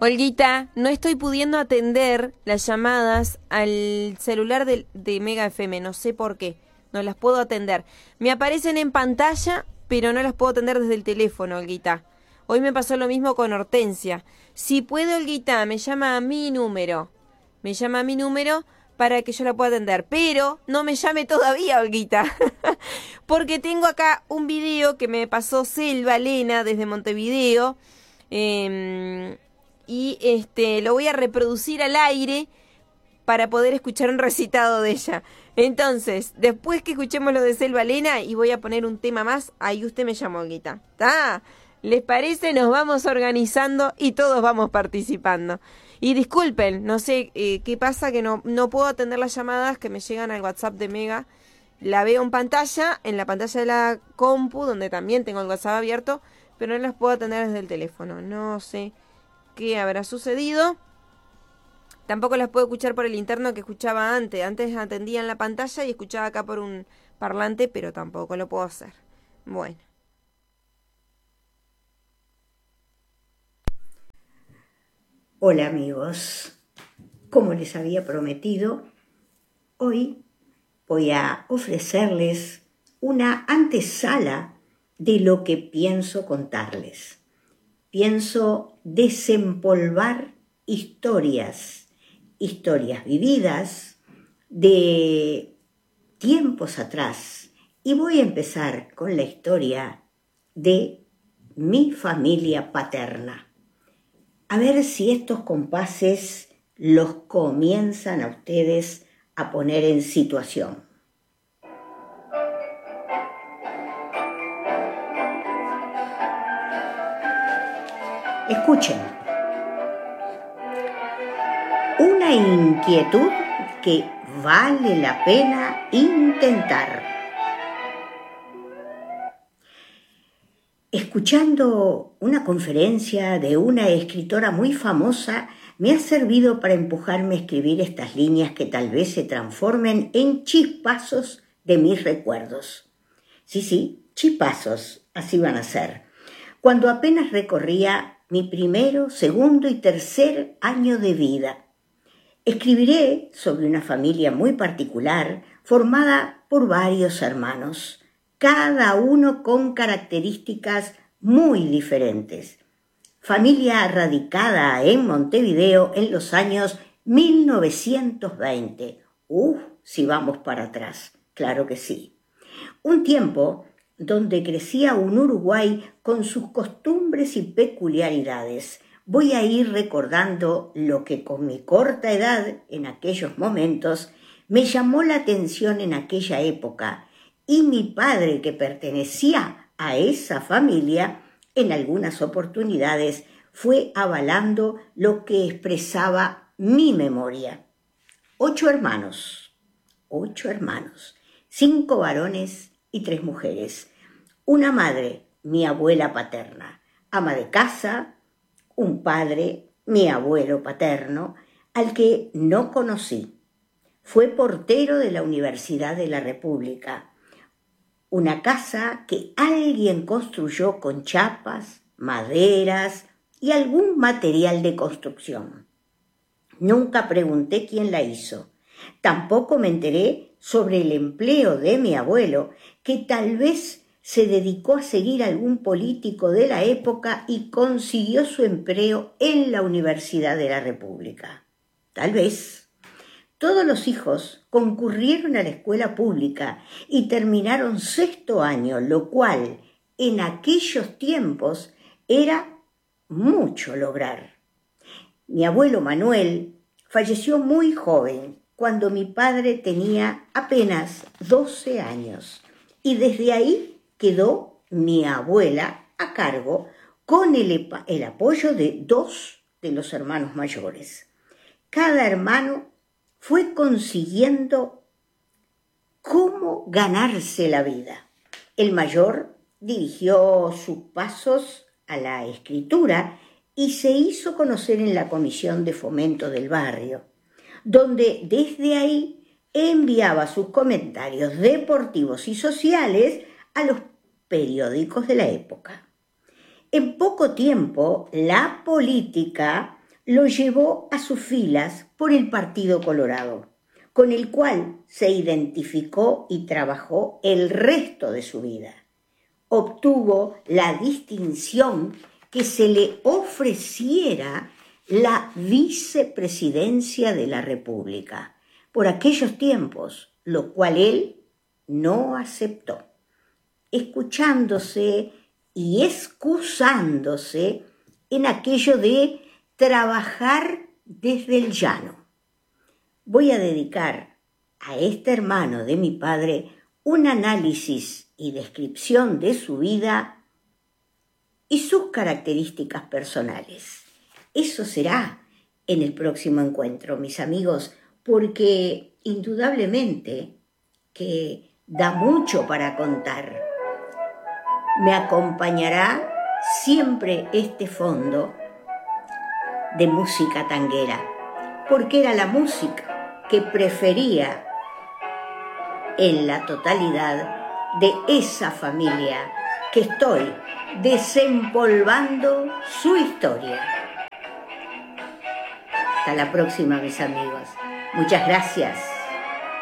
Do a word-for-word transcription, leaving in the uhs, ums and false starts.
Olguita, no estoy pudiendo atender las llamadas al celular de, de Mega F M, no sé por qué, no las puedo atender. Me aparecen en pantalla, pero no las puedo atender desde el teléfono, Olguita. Hoy me pasó lo mismo con Hortensia. Si puede, Olguita, me llama a mi número, me llama a mi número para que yo la pueda atender, pero no me llame todavía, Olguita, porque tengo acá un video que me pasó Selva Lena desde Montevideo, eh, y este lo voy a reproducir al aire para poder escuchar un recitado de ella. Entonces, después que escuchemos lo de Selva Lena y voy a poner un tema más, ahí usted me llama, Olguita. ¿Está? ¿Les parece? Nos vamos organizando y todos vamos participando. Y disculpen, no sé eh, qué pasa, que no, no puedo atender las llamadas que me llegan al WhatsApp de Mega. La veo en pantalla, en la pantalla de la compu, donde también tengo el WhatsApp abierto, pero no las puedo atender desde el teléfono. No sé qué habrá sucedido. Tampoco las puedo escuchar por el interno que escuchaba antes. Antes atendía en la pantalla y escuchaba acá por un parlante, pero tampoco lo puedo hacer. Bueno. Hola amigos, como les había prometido, hoy voy a ofrecerles una antesala de lo que pienso contarles. Pienso desempolvar historias, historias vividas de tiempos atrás. Y voy a empezar con la historia de mi familia paterna. A ver si estos compases los comienzan a ustedes a poner en situación. Escuchen. Una inquietud que vale la pena intentar. Escuchando una conferencia de una escritora muy famosa, me ha servido para empujarme a escribir estas líneas que tal vez se transformen en chispazos de mis recuerdos. Sí, sí, chispazos, así van a ser. Cuando apenas recorría mi primero, segundo y tercer año de vida. Escribiré sobre una familia muy particular, formada por varios hermanos, cada uno con características muy diferentes. Familia radicada en Montevideo en los años mil novecientos veinte. Uf, si vamos para atrás, claro que sí. Un tiempo donde crecía un Uruguay con sus costumbres y peculiaridades. Voy a ir recordando lo que con mi corta edad en aquellos momentos me llamó la atención en aquella época, y mi padre, que pertenecía a esa familia, en algunas oportunidades fue avalando lo que expresaba mi memoria. Ocho hermanos, ocho hermanos, cinco varones y tres mujeres. Una madre, mi abuela paterna, ama de casa, un padre, mi abuelo paterno, al que no conocí. Fue portero de la Universidad de la República. Una casa que alguien construyó con chapas, maderas y algún material de construcción. Nunca pregunté quién la hizo. Tampoco me enteré sobre el empleo de mi abuelo, que tal vez se dedicó a seguir a algún político de la época y consiguió su empleo en la Universidad de la República. Tal vez. Todos los hijos concurrieron a la escuela pública y terminaron sexto año, lo cual en aquellos tiempos era mucho lograr. Mi abuelo Manuel falleció muy joven, cuando mi padre tenía apenas doce años, y desde ahí quedó mi abuela a cargo con el, el apoyo de dos de los hermanos mayores. Cada hermano fue consiguiendo cómo ganarse la vida. El mayor dirigió sus pasos a la escritura y se hizo conocer en la comisión de fomento del barrio, donde desde ahí enviaba sus comentarios deportivos y sociales a los periódicos de la época. En poco tiempo, la política lo llevó a sus filas por el Partido Colorado, con el cual se identificó y trabajó el resto de su vida. Obtuvo la distinción que se le ofreciera la vicepresidencia de la República por aquellos tiempos, lo cual él no aceptó, escuchándose y excusándose en aquello de trabajar desde el llano. Voy a dedicar a este hermano de mi padre un análisis y descripción de su vida y sus características personales. Eso será en el próximo encuentro, mis amigos, porque indudablemente que da mucho para contar. Me acompañará siempre este fondo de música tanguera, porque era la música que prefería en la totalidad de esa familia que estoy desempolvando su historia. Hasta la próxima, mis amigos. Muchas gracias.